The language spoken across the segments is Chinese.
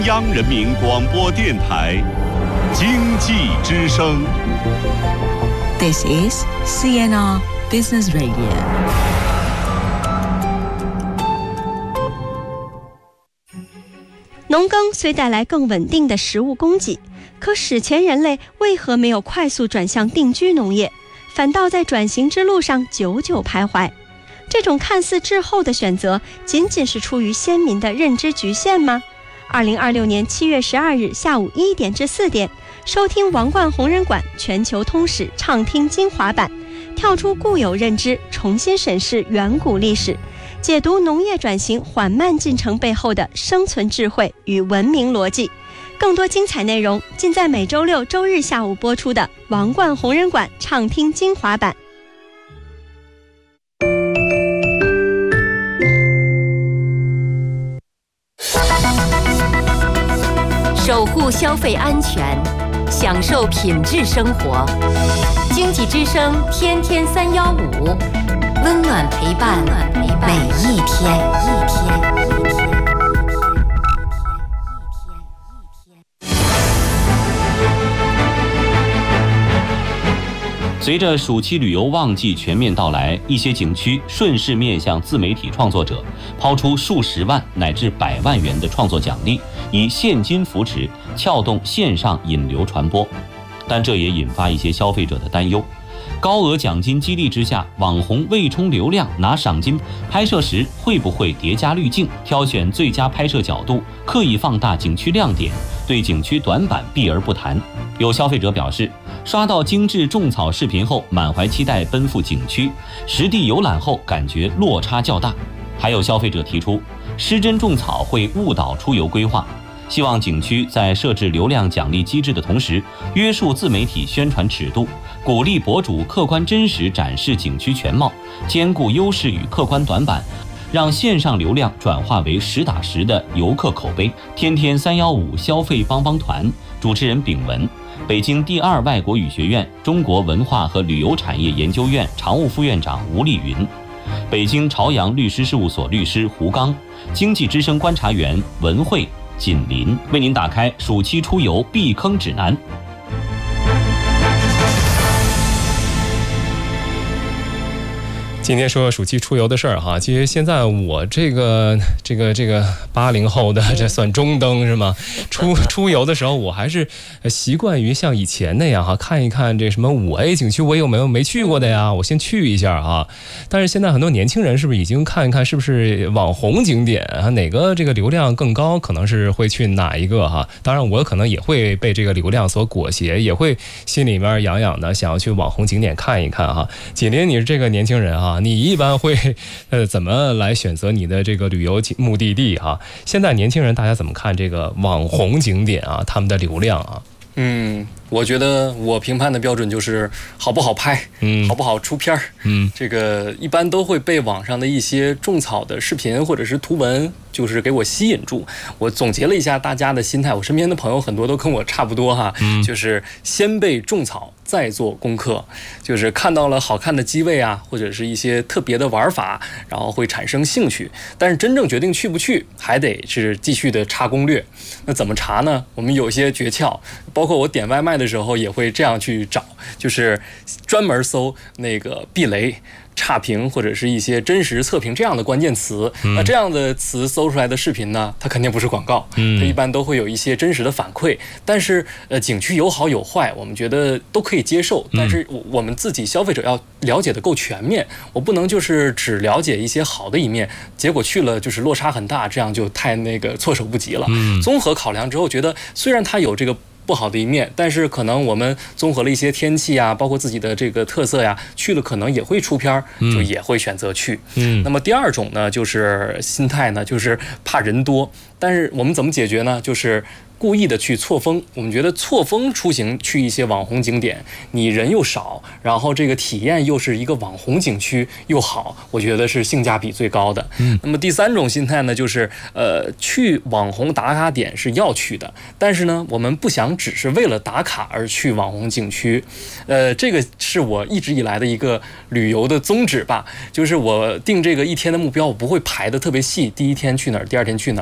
央人民广播电台经济之声。 This is CNR Business Radio。 农耕虽带来更稳定的食物供给，可史前人类为何没有快速转向定居农业，反倒在转型之路上久久徘徊？这种看似滞后的选择，仅仅是出于先民的认知局限吗？2026年7月12日下午1点至4点，收听王冠弘仁馆全球通史畅听精华版，跳出固有认知，重新审视远古历史，解读农业转型缓慢进程背后的生存智慧与文明逻辑。更多精彩内容尽在每周六、周日下午播出的王冠弘仁馆畅听精华版。 守护消费安全，享受品质生活。经济之声天天315，温暖陪伴每一天。 随着暑期旅游旺季全面到来，一些景区顺势面向自媒体创作者，抛出数十万乃至100万元的创作奖励，以现金扶持，撬动线上引流传播。但这也引发一些消费者的担忧：高额奖金激励之下，网红为冲流量拿赏金，拍摄时会不会叠加滤镜，挑选最佳拍摄角度，刻意放大景区亮点，对景区短板避而不谈？有消费者表示，刷到精致种草视频后，满怀期待奔赴景区，实地游览后感觉落差较大。还有消费者提出，失真种草会误导出游规划，希望景区在设置流量奖励机制的同时，约束自媒体宣传尺度，鼓励博主客观真实展示景区全貌，兼顾优势与客观短板，让线上流量转化为实打实的游客口碑。天天315消费帮帮团主持人秉文，北京第2外国语学院中国文化和旅游产业研究院常务副院长吴丽云，北京朝阳律师事务所律师胡刚，经济之声观察员文慧、锦林，为您打开暑期出游避坑指南。 今天说暑期出游的事儿哈，其实现在我这个80后的，这算中登是吗？出游的时候，我还是习惯于像以前那样哈，看一看这什么5A 景区，我有没去过的呀？我先去一下哈。但是现在很多年轻人是不是已经看一看是不是网红景点啊？哪个这个流量更高，可能是会去哪一个哈？当然我可能也会被这个流量所裹挟，也会心里面痒痒的，想要去网红景点看一看哈。锦林，你是这个年轻人哈，你一般会怎么来选择你的这个旅游目的地哈？现在年轻人大家怎么看这个网红景点啊，他们的流量啊？ 我觉得我评判的标准就是好不好拍，好不好出片儿。这个一般都会被网上的一些种草的视频或者是图文，就是给我吸引住。我总结了一下大家的心态，我身边的朋友很多都跟我差不多哈，就是先被种草，再做功课，就是看到了好看的机位啊，或者是一些特别的玩法，然后会产生兴趣。但是真正决定去不去，还得是继续的查攻略。那怎么查呢？我们有一些诀窍，包括我点外卖的时候也会这样去找，就是专门搜那个避雷、差评或者是一些真实测评这样的关键词。那这样的词搜出来的视频呢，它肯定不是广告，它一般都会有一些真实的反馈。但是景区有好有坏，我们觉得都可以接受，但是我们自己消费者要了解的够全面，我不能就是只了解一些好的一面，结果去了就是落差很大，这样就太措手不及了。综合考量之后，觉得虽然它有这个不好的一面，但是可能我们综合了一些天气啊，包括自己的这个特色呀，去了可能也会出片，就也会选择去。那么第二种呢，就是心态呢，就是怕人多，但是我们怎么解决呢？就是故意的去错峰。我们觉得错峰出行去一些网红景点，你人又少，然后这个体验又是一个网红景区又好，我觉得是性价比最高的。那么第三种心态呢，就是去网红打卡点是要去的，但是呢，我们不想只是为了打卡而去网红景区。这个是我一直以来的一个旅游的宗旨吧，就是我定这个一天的目标，我不会排得特别细，第一天去哪儿，第二天去哪儿，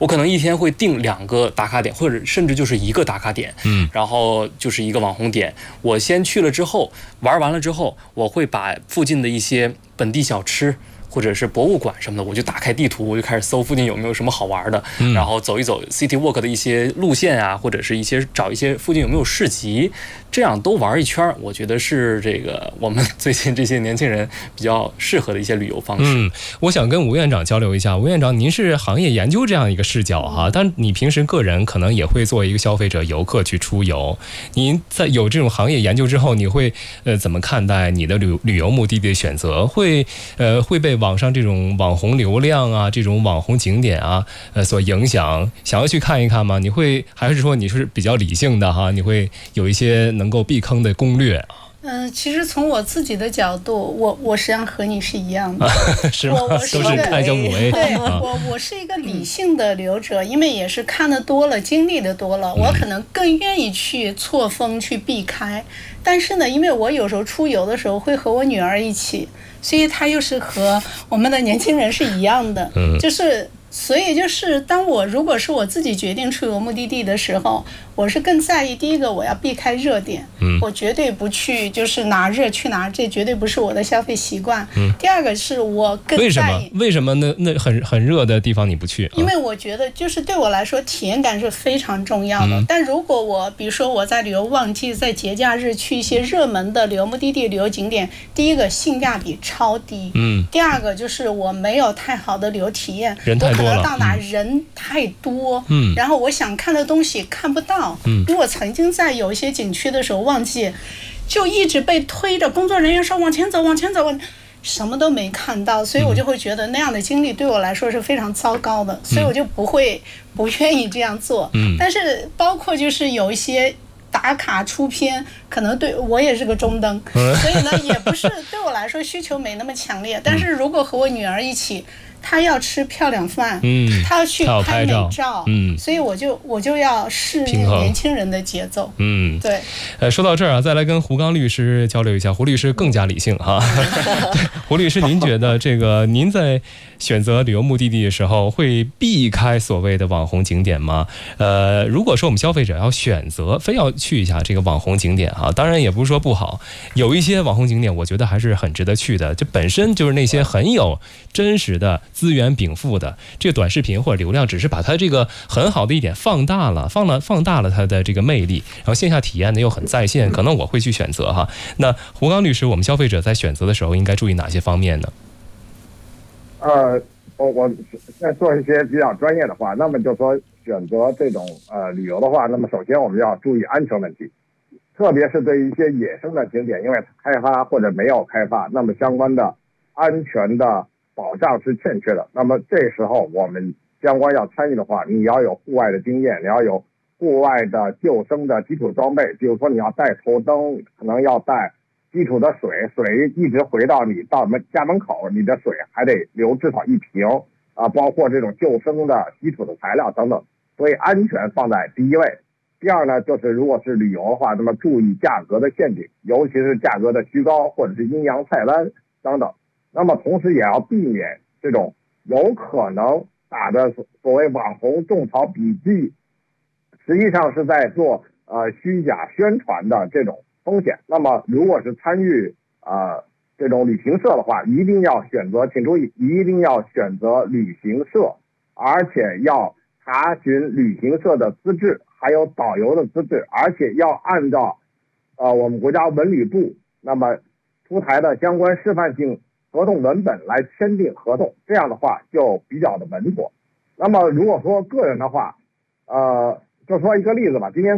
我可能一天会定2个打卡点，或者甚至就是1个打卡点，然后就是一个网红点。我先去了之后，玩完了之后，我会把附近的一些本地小吃或者是博物馆什么的，我就打开地图，我就开始搜附近有没有什么好玩的，然后走一走 City Walk 的一些路线啊，或者是找一些附近有没有市集，这样都玩一圈，我觉得是这个我们最近这些年轻人比较适合的一些旅游方式。 我想跟吴院长交流一下，吴院长，您是行业研究这样一个视角哈，但你平时个人可能也会作为一个消费者、游客去出游，您在有这种行业研究之后，你会怎么看待你的旅游目的地的选择？会被网上这种网红流量啊，这种网红景点啊，所影响，想要去看一看吗？你会还是说你是比较理性的哈？你会有一些能够避坑的攻略啊？ 其实从我自己的角度，我实际上和你是一样的， 是吗？都是开疆五 A。 对，我是一个理性的旅游者，因为也是看得多了，经历的多了，我可能更愿意去错峰去避开。但是呢，因为我有时候出游的时候会和我女儿一起，所以她又是和我们的年轻人是一样的，所以就是如果是我自己决定出游目的地的时候，我是更在意第一个我要避开热点，我绝对不去就是哪热去哪，这绝对不是我的消费习惯。第二个是我更在意为什么那很热的地方你不去？ 因为我觉得就是对我来说体验感是非常重要的。但如果比如说我在旅游旺季在节假日去一些热门的旅游目的地旅游景点，第一个性价比超低，第二个就是我没有太好的旅游体验， 人太多了， 我可能到哪人太多，然后我想看的东西看不到。因为我曾经在有一些景区的时候忘记，就一直被推着，工作人员说往前走往前走，什么都没看到，所以我就会觉得那样的经历对我来说是非常糟糕的，所以我就不愿意这样做。但是包括就是有一些打卡出片，可能对我也是个中灯，所以呢也不是对我来说需求没那么强烈。但是如果和我女儿一起，她要吃漂亮饭，她要去拍美照，所以我就要适应年轻人的节奏。对。 说到这儿啊，再来跟胡刚律师交流一下。胡律师更加理性哈。胡律师，您觉得您在选择旅游目的地的时候，会避开所谓的网红景点吗？如果说我们消费者要选择非要去一下这个网红景点哈，当然也不是说不好，有一些网红景点我觉得还是很值得去的，这本身就是那些很有真实的资源禀赋的这个短视频或者流量，只是把它这个很好的一点放大了它的这个魅力，然后线下体验呢又很在线，可能我会去选择哈。那胡刚律师，我们消费者在选择的时候应该注意哪些方面呢？ 我在做一些比较专业的话，那么就说选择这种旅游的话，那么首先我们要注意安全问题，特别是对于一些野生的景点，因为开发或者没有开发，那么相关的安全的保障是欠缺的。那么这时候我们相关要参与的话，你要有户外的经验，你要有户外的救生的基础装备，比如说你要带头灯，可能要带基础的水一直回到你到家门口，你的水还得留至少1瓶啊，包括这种救生的基础的材料等等，所以安全放在第一位。第二呢，就是如果是旅游的话，那么注意价格的陷阱，尤其是价格的虚高或者是阴阳菜单等等。那么同时也要避免这种有可能打的所谓网红种草笔记，实际上是在做虚假宣传的这种风险。那么如果是参与这种旅行社的话，一定要选择，请注意，一定要选择旅行社，而且要查询旅行社的资质，还有导游的资质，而且要按照我们国家文旅部那么出台的相关示范性合同文本来签订合同，这样的话就比较的稳妥。那么如果说个人的话，就说一个例子吧，今天